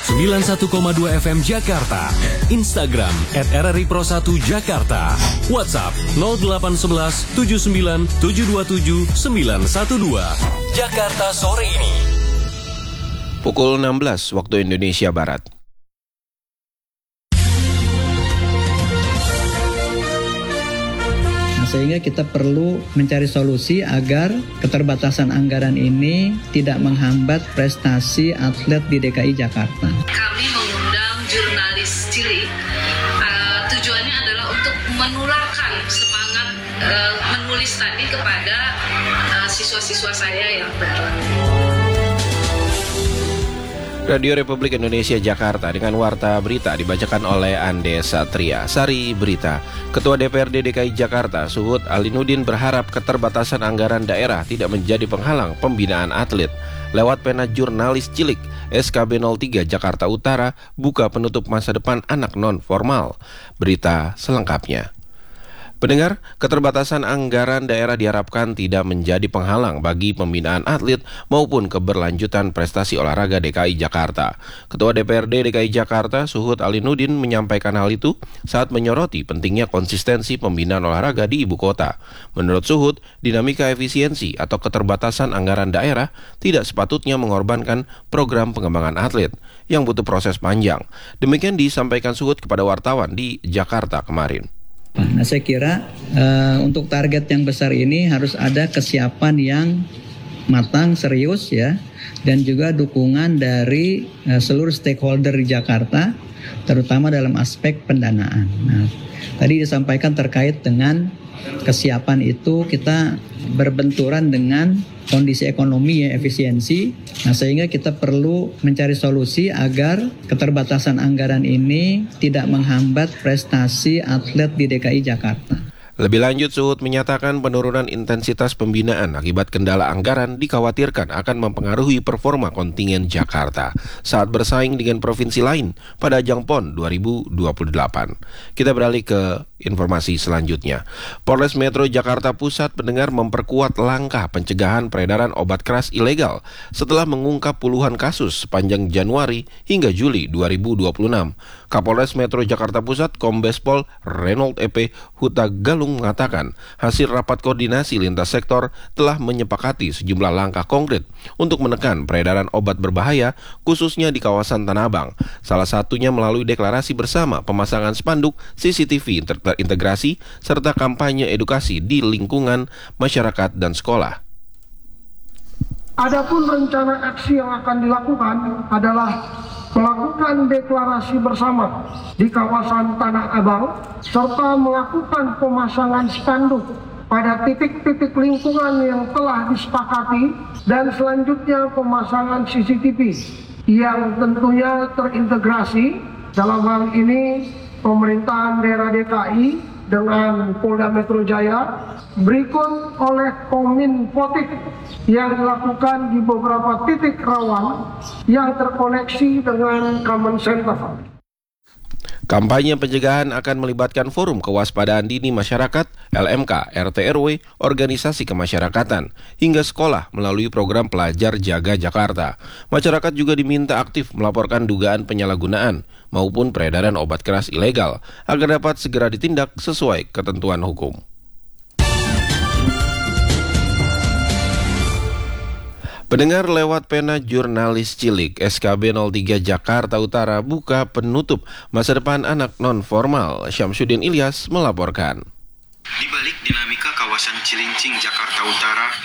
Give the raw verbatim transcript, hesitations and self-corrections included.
sembilan puluh satu koma dua F M Jakarta. Instagram at R R I Pro satu Jakarta. WhatsApp nol delapan satu satu tujuh sembilan tujuh dua tujuh sembilan satu dua. Jakarta sore ini. Pukul enam belas waktu Indonesia Barat. Sehingga kita perlu mencari solusi agar keterbatasan anggaran ini tidak menghambat prestasi atlet di D K I Jakarta. Kami mengundang jurnalis cilik, uh, tujuannya adalah untuk menularkan semangat uh, menulis tadi kepada uh, siswa-siswa saya yang baru. Radio Republik Indonesia Jakarta dengan warta berita dibacakan oleh Ande Satria. Sari berita. Ketua D P R D D K I Jakarta, Suhud Alinuddin berharap keterbatasan anggaran daerah tidak menjadi penghalang pembinaan atlet. Lewat pena jurnalis cilik, S K B nol tiga Jakarta Utara buka penutup masa depan anak non-formal. Berita selengkapnya. Pendengar, keterbatasan anggaran daerah diharapkan tidak menjadi penghalang bagi pembinaan atlet maupun keberlanjutan prestasi olahraga D K I Jakarta. Ketua D P R D D K I Jakarta, Suhud Alinuddin, menyampaikan hal itu saat menyoroti pentingnya konsistensi pembinaan olahraga di ibu kota. Menurut Suhud, dinamika efisiensi atau keterbatasan anggaran daerah tidak sepatutnya mengorbankan program pengembangan atlet yang butuh proses panjang. Demikian disampaikan Suhud kepada wartawan di Jakarta kemarin. Nah, saya kira uh, untuk target yang besar ini harus ada kesiapan yang matang, serius ya, dan juga dukungan dari uh, seluruh stakeholder di Jakarta, terutama dalam aspek pendanaan. Nah, tadi disampaikan terkait dengan kesiapan itu kita berbenturan dengan kondisi ekonomi ya, efisiensi. Nah, sehingga kita perlu mencari solusi agar keterbatasan anggaran ini tidak menghambat prestasi atlet di D K I Jakarta. Lebih lanjut, Suhud menyatakan penurunan intensitas pembinaan akibat kendala anggaran dikhawatirkan akan mempengaruhi performa kontingen Jakarta saat bersaing dengan provinsi lain pada Ajang P O N dua ribu dua puluh delapan. Kita beralih ke informasi selanjutnya. Polres Metro Jakarta Pusat pendengar memperkuat langkah pencegahan peredaran obat keras ilegal setelah mengungkap puluhan kasus sepanjang Januari hingga Juli dua ribu dua puluh enam. Kapolres Metro Jakarta Pusat Kombes Pol Reynold E P Huta Galung mengatakan hasil rapat koordinasi lintas sektor telah menyepakati sejumlah langkah konkret untuk menekan peredaran obat berbahaya khususnya di kawasan Tanah Abang. Salah satunya melalui deklarasi bersama pemasangan spanduk C C T V terintegrasi serta kampanye edukasi di lingkungan masyarakat dan sekolah. Adapun rencana aksi yang akan dilakukan adalah melakukan deklarasi bersama di kawasan Tanah Abang serta melakukan pemasangan spanduk pada titik-titik lingkungan yang telah disepakati dan selanjutnya pemasangan C C T V yang tentunya terintegrasi. Dalam hal ini pemerintahan daerah D K I dengan Polda Metro Jaya, berikut oleh Kominfotik yang dilakukan di beberapa titik rawan yang terkoneksi dengan Common Center. Kampanye pencegahan akan melibatkan forum kewaspadaan dini masyarakat, L M K, R T R W, organisasi kemasyarakatan, hingga sekolah melalui program Pelajar Jaga Jakarta. Masyarakat juga diminta aktif melaporkan dugaan penyalahgunaan maupun peredaran obat keras ilegal agar dapat segera ditindak sesuai ketentuan hukum. Pendengar, lewat pena jurnalis cilik, S K B nol tiga Jakarta Utara buka penutup masa depan anak non-formal. Syamsuddin Ilyas melaporkan. Di balik dinamika kawasan Cilincing, Jakarta Utara